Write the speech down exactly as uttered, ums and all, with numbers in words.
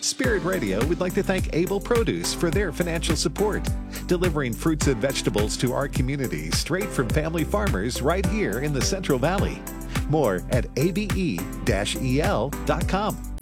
Spirit Radio would like to thank Able Produce for their financial support, delivering fruits and vegetables to our community straight from family farmers right here in the Central Valley. More at A B E E L dot com.